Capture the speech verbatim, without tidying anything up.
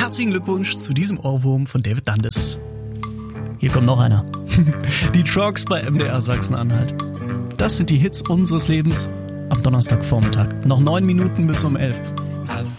herzlichen Glückwunsch zu diesem Ohrwurm von David Dundes. Hier kommt noch einer. Die Trucks bei M D R Sachsen-Anhalt. Das sind die Hits unseres Lebens am Donnerstagvormittag. Noch neun Minuten bis um elf.